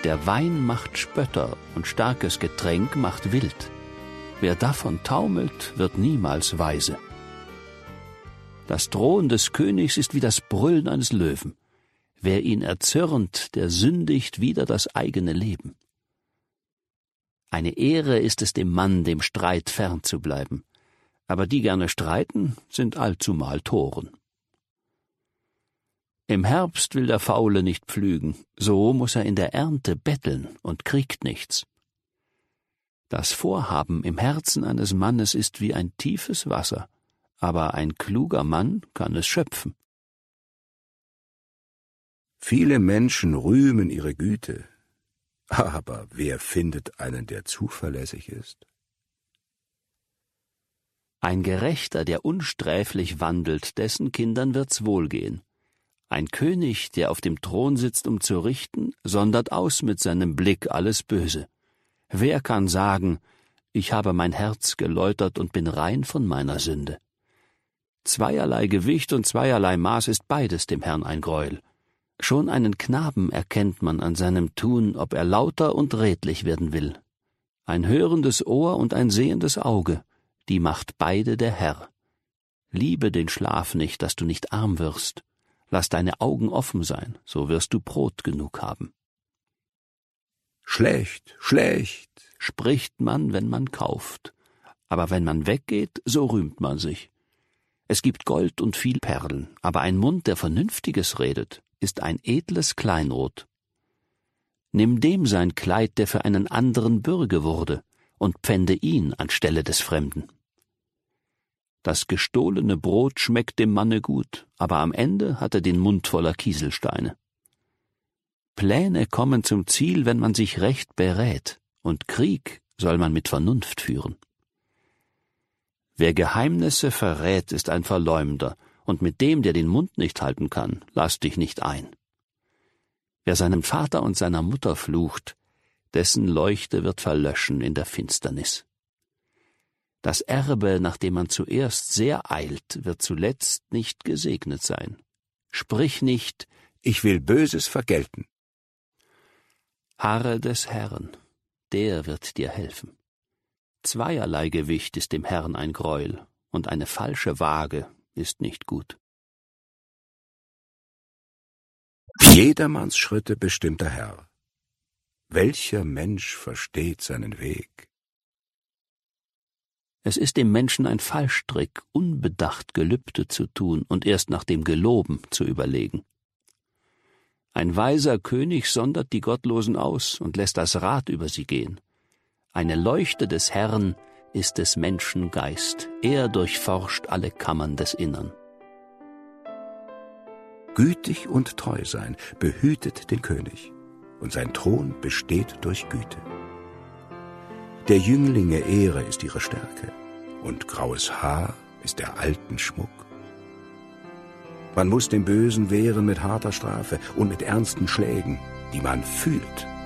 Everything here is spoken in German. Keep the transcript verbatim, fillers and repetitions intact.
Der Wein macht Spötter und starkes Getränk macht wild. Wer davon taumelt, wird niemals weise. Das Drohen des Königs ist wie das Brüllen eines Löwen. Wer ihn erzürnt, der sündigt wider das eigene Leben. Eine Ehre ist es dem Mann, dem Streit fernzubleiben. Aber die gerne streiten, sind allzumal Toren. Im Herbst will der Faule nicht pflügen, so muß er in der Ernte betteln und kriegt nichts. Das Vorhaben im Herzen eines Mannes ist wie ein tiefes Wasser, aber ein kluger Mann kann es schöpfen. Viele Menschen rühmen ihre Güte, aber wer findet einen, der zuverlässig ist? Ein Gerechter, der unsträflich wandelt, dessen Kindern wird's wohlgehen. Ein König, der auf dem Thron sitzt, um zu richten, sondert aus mit seinem Blick alles Böse. Wer kann sagen, ich habe mein Herz geläutert und bin rein von meiner Sünde? Zweierlei Gewicht und zweierlei Maß ist beides dem Herrn ein Greuel. Schon einen Knaben erkennt man an seinem Tun, ob er lauter und redlich werden will. Ein hörendes Ohr und ein sehendes Auge, die macht beide der Herr. Liebe den Schlaf nicht, dass du nicht arm wirst. Lass deine Augen offen sein, so wirst du Brot genug haben. Schlecht, schlecht, spricht man, wenn man kauft. Aber wenn man weggeht, so rühmt man sich. Es gibt Gold und viel Perlen, aber ein Mund, der Vernünftiges redet, ist ein edles Kleinod. Nimm dem sein Kleid, der für einen anderen Bürge wurde, und pfände ihn anstelle des Fremden. Das gestohlene Brot schmeckt dem Manne gut, aber am Ende hat er den Mund voller Kieselsteine. Pläne kommen zum Ziel, wenn man sich recht berät, und Krieg soll man mit Vernunft führen. Wer Geheimnisse verrät, ist ein Verleumder, und mit dem, der den Mund nicht halten kann, lass dich nicht ein. Wer seinem Vater und seiner Mutter flucht, dessen Leuchte wird verlöschen in der Finsternis. Das Erbe, nach dem man zuerst sehr eilt, wird zuletzt nicht gesegnet sein. Sprich nicht, ich will Böses vergelten. Harre des Herrn, der wird dir helfen. Zweierlei Gewicht ist dem Herrn ein Greuel, und eine falsche Waage ist nicht gut. Jedermanns Schritte bestimmt der Herr. Welcher Mensch versteht seinen Weg? Es ist dem Menschen ein Fallstrick, unbedacht Gelübde zu tun und erst nach dem Geloben zu überlegen. Ein weiser König sondert die Gottlosen aus und lässt das Rad über sie gehen. Eine Leuchte des Herrn ist des Menschen Geist, er durchforscht alle Kammern des Innern. Gütig und treu sein behütet den König, und sein Thron besteht durch Güte. Der Jünglinge Ehre ist ihre Stärke, und graues Haar ist der Alten Schmuck. Man muss dem Bösen wehren mit harter Strafe und mit ernsten Schlägen, die man fühlt